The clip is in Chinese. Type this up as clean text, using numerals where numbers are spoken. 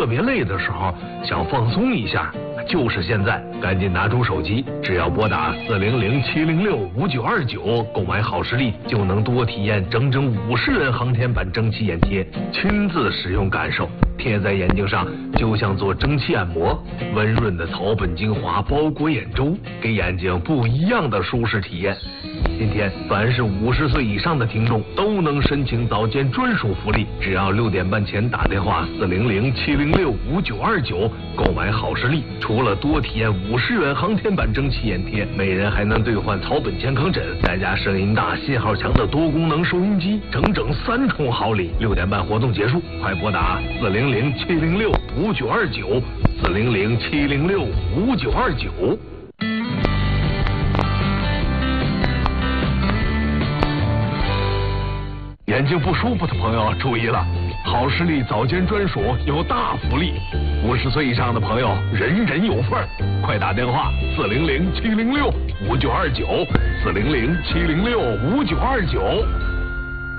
特别累的时候，想放松一下，就是现在，赶紧拿出手机，只要拨打400-706-5929，购买好视力就能多体验整整50元航天版蒸汽眼贴，亲自使用感受，贴在眼睛上就像做蒸汽按摩，温润的草本精华包裹眼周，给眼睛不一样的舒适体验。今天凡是50岁以上的听众都能申请早间专属福利，只要6点半前打电话400-706-5929，购买好视力，除了多体验50元航天版蒸汽眼贴，每人还能兑换草本健康枕，再加声音大、信号强的多功能收音机，整整3重好礼。6点半活动结束，快拨打400-706-5929。400-706-5929。眼睛不舒服的朋友注意了，好视力早间专属有大福利，50岁以上的朋友人人有份，快打电话400-706-5929，400-706-5929。